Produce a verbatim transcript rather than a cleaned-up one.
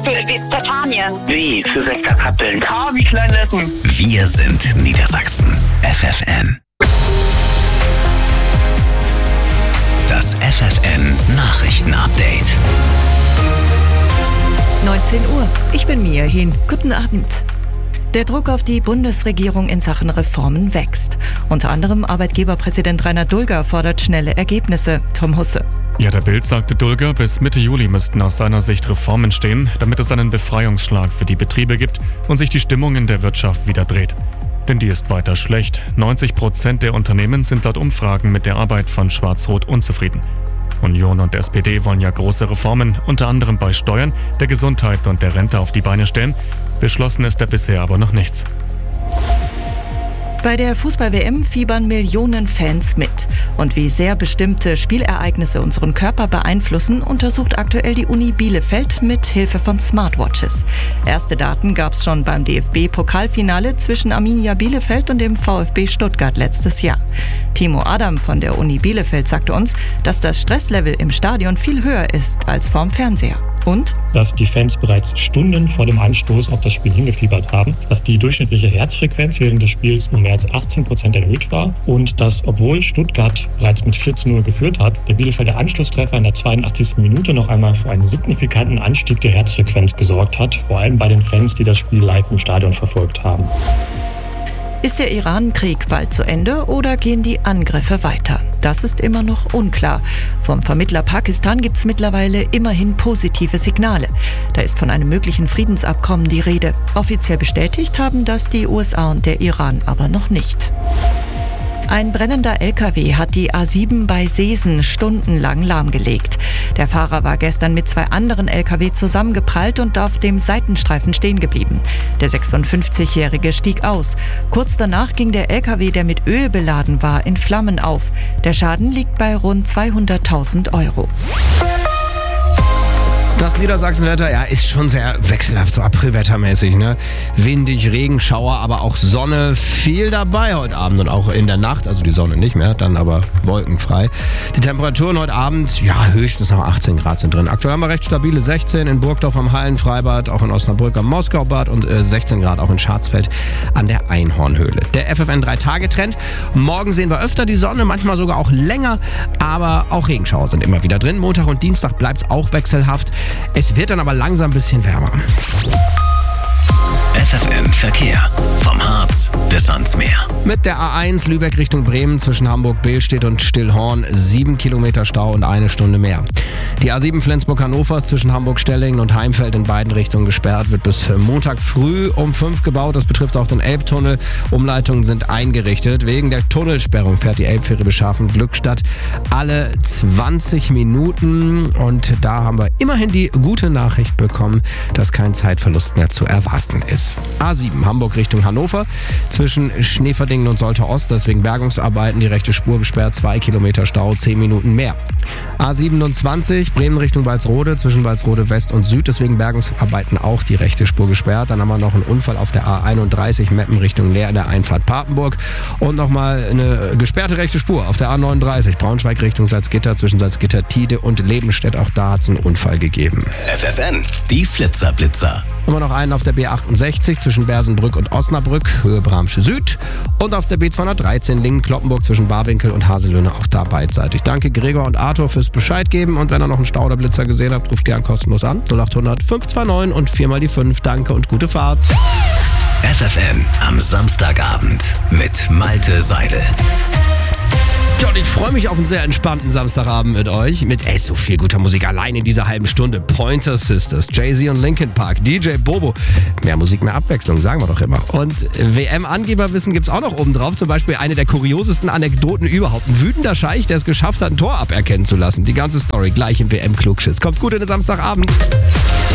für Westertanien. W für Westerkappeln. K wie Kleinlessen. Wir sind Niedersachsen. F F N. Das F F N Nachrichtenupdate. neunzehn Uhr. Ich bin Mia Hin. Guten Abend. Der Druck auf die Bundesregierung in Sachen Reformen wächst. Unter anderem Arbeitgeberpräsident Rainer Dulger fordert schnelle Ergebnisse. Tom Husse. Ja, der Bild sagte Dulger, bis Mitte Juli müssten aus seiner Sicht Reformen stehen, damit es einen Befreiungsschlag für die Betriebe gibt und sich die Stimmung in der Wirtschaft wieder dreht. Denn die ist weiter schlecht. neunzig Prozent der Unternehmen sind laut Umfragen mit der Arbeit von Schwarz-Rot unzufrieden. Union und S P D wollen ja große Reformen, unter anderem bei Steuern, der Gesundheit und der Rente auf die Beine stellen. Beschlossen ist da bisher aber noch nichts. Bei der Fußball-W M fiebern Millionen Fans mit. Und wie sehr bestimmte Spielereignisse unseren Körper beeinflussen, untersucht aktuell die Uni Bielefeld mit Hilfe von Smartwatches. Erste Daten gab es schon beim D F B-Pokalfinale zwischen Arminia Bielefeld und dem VfB Stuttgart letztes Jahr. Timo Adam von der Uni Bielefeld sagte uns, dass das Stresslevel im Stadion viel höher ist als vorm Fernseher. Und? Dass die Fans bereits Stunden vor dem Anstoß auf das Spiel hingefiebert haben, dass die durchschnittliche Herzfrequenz während des Spiels um mehr als achtzehn Prozent erhöht war und dass, obwohl Stuttgart bereits mit vier zu null geführt hat, der Bielefelder Anschlusstreffer in der zweiundachtzigsten Minute noch einmal für einen signifikanten Anstieg der Herzfrequenz gesorgt hat, vor allem bei den Fans, die das Spiel live im Stadion verfolgt haben. Ist der Iran-Krieg bald zu Ende oder gehen die Angriffe weiter? Das ist immer noch unklar. Vom Vermittler Pakistan gibt es mittlerweile immerhin positive Signale. Da ist von einem möglichen Friedensabkommen die Rede. Offiziell bestätigt haben das die U S A und der Iran aber noch nicht. Ein brennender L K W hat die A sieben bei Seesen stundenlang lahmgelegt. Der Fahrer war gestern mit zwei anderen L K W zusammengeprallt und auf dem Seitenstreifen stehen geblieben. Der sechsundfünfzigjährige stieg aus. Kurz danach ging der L K W, der mit Öl beladen war, in Flammen auf. Der Schaden liegt bei rund zweihunderttausend Euro. Das Niedersachsenwetter, ja, ist schon sehr wechselhaft, so aprilwettermäßig, ne? Windig, Regenschauer, aber auch Sonne, viel dabei heute Abend und auch in der Nacht, also die Sonne nicht mehr, dann aber wolkenfrei. Die Temperaturen heute Abend, ja, höchstens noch achtzehn Grad sind drin. Aktuell haben wir recht stabile sechzehn in Burgdorf am Hallenfreibad, auch in Osnabrück am Moskaubad und äh, sechzehn Grad auch in Scharzfeld an der Einhornhöhle. Der F F N drei Tage Trend. Morgen sehen wir öfter die Sonne, manchmal sogar auch länger, aber auch Regenschauer sind immer wieder drin. Montag und Dienstag bleibt es auch wechselhaft. Es wird dann aber langsam ein bisschen wärmer. F F N Verkehr. Vom Harz bis ans Meer. Mit der A eins Lübeck Richtung Bremen zwischen Hamburg-Behlstedt und Stillhorn sieben Kilometer Stau und eine Stunde mehr. Die A sieben Flensburg-Hannover zwischen Hamburg-Stellingen und Heimfeld in beiden Richtungen gesperrt, wird bis Montag früh um fünf gebaut. Das betrifft auch den Elbtunnel. Umleitungen sind eingerichtet. Wegen der Tunnelsperrung fährt die Elbfähre bis Scharfen-Glückstadt alle zwanzig Minuten. Und da haben wir immerhin die gute Nachricht bekommen, dass kein Zeitverlust mehr zu erwarten ist. A sieben Hamburg Richtung Hannover zwischen Schneeverdingen und Soltau Ost, deswegen Bergungsarbeiten, die rechte Spur gesperrt, zwei Kilometer Stau, zehn Minuten mehr. A siebenundzwanzig Bremen Richtung Walsrode zwischen Walsrode West und Süd, deswegen Bergungsarbeiten auch die rechte Spur gesperrt. Dann haben wir noch einen Unfall auf der A einunddreißig Meppen Richtung Leer in der Einfahrt Papenburg und nochmal eine gesperrte rechte Spur auf der A neununddreißig Braunschweig Richtung Salzgitter zwischen Salzgitter, Tide und Lebenstedt. Auch da hat es einen Unfall gegeben. F F N, die Flitzerblitzer. Haben wir noch einen auf der B achtundsechzig zwischen Bersenbrück und Osnabrück, Höhe Bramsche Süd. Und auf der B zweihundertdreizehn Lingen-Kloppenburg zwischen Barwinkel und Haselöhne, auch da beidseitig. Danke Gregor und Arthur fürs Bescheid geben. Und wenn ihr noch einen Stauderblitzer gesehen habt, ruft gern kostenlos an. null achthundert fünf zwei neun und viermal die fünf. Danke und gute Fahrt. F F N am Samstagabend mit Malte Seidel. Ja, und ich freue mich auf einen sehr entspannten Samstagabend mit euch. Mit ey, so viel guter Musik allein in dieser halben Stunde. Pointer Sisters, Jay-Z und Linkin Park, D J Bobo. Mehr Musik, mehr Abwechslung, sagen wir doch immer. Und W M-Angeberwissen gibt's auch noch oben drauf. Zum Beispiel eine der kuriosesten Anekdoten überhaupt. Ein wütender Scheich, der es geschafft hat, ein Tor aberkennen zu lassen. Die ganze Story gleich im W M-Klugschiss. Kommt gut in den Samstagabend.